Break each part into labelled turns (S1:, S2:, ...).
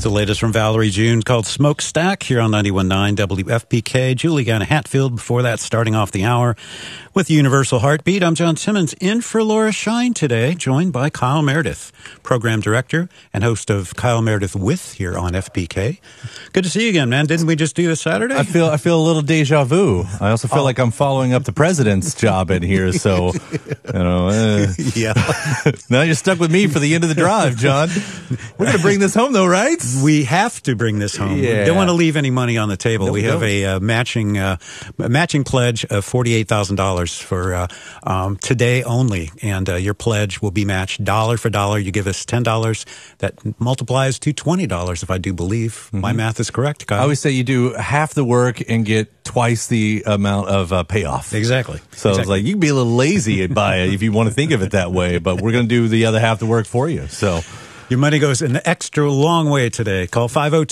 S1: The latest from Valerie June called Smokestack here on 91.9 WFPK. Juliana Hatfield before that, starting off the hour with Universal Heartbeat. I'm John Simmons, in for Laura Shine today, joined by Kyle Meredith, program director and host of Kyle Meredith With here on FPK. Good to see you again, man. Didn't we just do this Saturday?
S2: I feel a little deja vu. I also feel like I'm following up the president's job in here, so,
S1: Yeah.
S2: Now you're stuck with me for the end of the drive, John. We're going to bring this home, though, right?
S1: We have to bring this home.
S2: Yeah.
S1: We don't want to leave any money on the table. We have a matching pledge of $48,000 for today only, and your pledge will be matched dollar for dollar. You give us $10, that multiplies to $20, if I do believe my math is correct, Kyle.
S2: I always say you do half the work and get twice the amount of payoff.
S1: Exactly.
S2: So it's like you can be a little lazy by it if you want to think of it that way, but we're going to do the other half the work for you. So
S1: your money goes an extra long way today. Call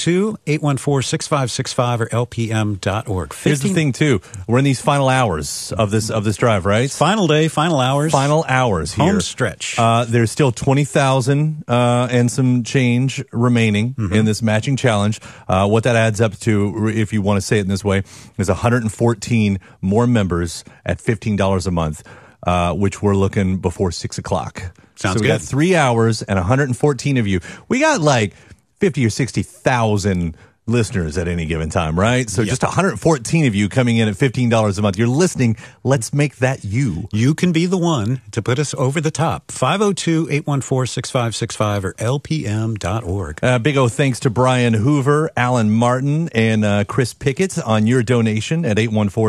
S1: 502-814-6565 or lpm.org.
S2: Here's the thing, too. We're in these final hours of this drive, right?
S1: Final day, final hours.
S2: Final hours here.
S1: Home stretch.
S2: There's still 20,000 and some change remaining in this matching challenge. What that adds up to, if you want to say it in this way, is 114 more members at $15 a month, which we're looking before 6 o'clock.
S1: Sounds
S2: so we
S1: good.
S2: got 3 hours and 114 of you. We got like 50 or 60,000 listeners at any given time, right? So just 114 of you coming in at $15 a month. You're listening. Let's make that you.
S1: You can be the one to put us over the top. 502-814-6565 or lpm.org.
S2: Big O thanks to Brian Hoover, Alan Martin, and Chris Pickett on your donation at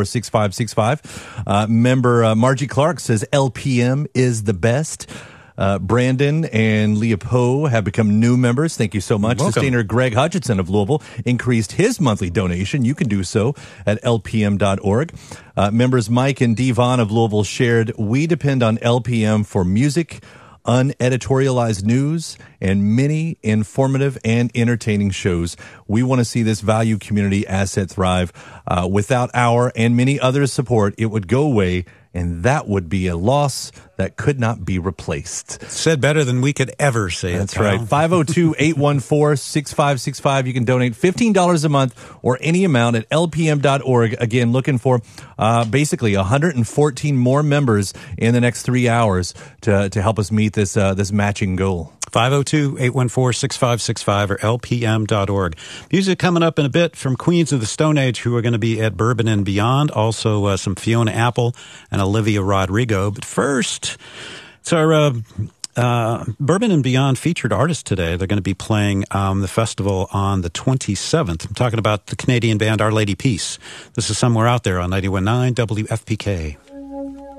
S2: 814-6565. Member Margie Clark says LPM is the best. Brandon and Leah Poe have become new members. Thank you so much.
S1: Welcome.
S2: Sustainer Greg Hutchinson of Louisville increased his monthly donation. You can do so at lpm.org. Members Mike and Devon of Louisville shared, we depend on LPM for music, uneditorialized news, and many informative and entertaining shows. We want to see this value community asset thrive. Without our and many others' support, it would go away, and that would be a loss that could not be replaced.
S1: Said better than we could ever say it.
S2: That's right. 502-814-6565. You can donate $15 a month or any amount at lpm.org. Again, looking for basically 114 more members in the next 3 hours to help us meet this matching goal.
S1: 502-814-6565 or lpm.org. Music coming up in a bit from Queens of the Stone Age, who are going to be at Bourbon and Beyond. Also, some Fiona Apple and Olivia Rodrigo. But first, it's our Bourbon and Beyond featured artist today. They're going to be playing the festival on the 27th. I'm talking about the Canadian band Our Lady Peace. This is Somewhere Out There on 91.9 WFPK.